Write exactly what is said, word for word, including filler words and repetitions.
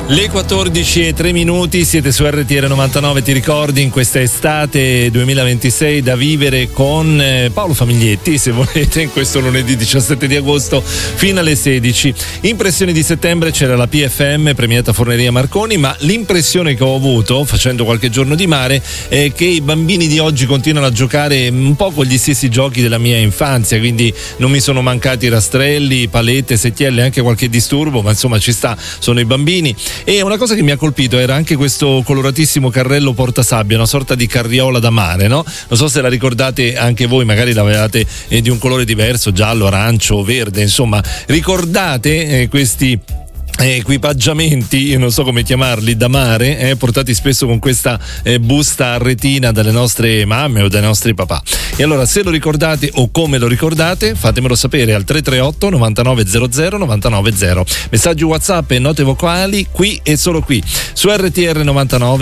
Le quattordici e tre minuti, siete su R T L novantanove, ti ricordi, in questa estate duemilaventisei da vivere con Paolo Famiglietti, se volete, in questo lunedì diciassette di agosto fino alle sedici. Impressioni di settembre, c'era la P F M, premiata Forneria Marconi, ma l'impressione che ho avuto facendo qualche giorno di mare è che i bambini di oggi continuano a giocare un po' con gli stessi giochi della mia infanzia, quindi non mi sono mancati rastrelli, palette, settielle, anche qualche disturbo, ma insomma ci sta, sono i bambini. E una cosa che mi ha colpito era anche questo coloratissimo carrello portasabbia, una sorta di carriola da mare, no? Non so se la ricordate anche voi, magari l'avevate eh, di un colore diverso, giallo, arancio, verde, insomma, ricordate eh, questi equipaggiamenti, io non so come chiamarli, da mare, eh, portati spesso con questa eh, busta a retina dalle nostre mamme o dai nostri papà. E allora, se lo ricordate o come lo ricordate, fatemelo sapere al tre tre otto novantanove zero zero novantanove zero. Messaggi WhatsApp e note vocali qui e solo qui su R T L novantanove.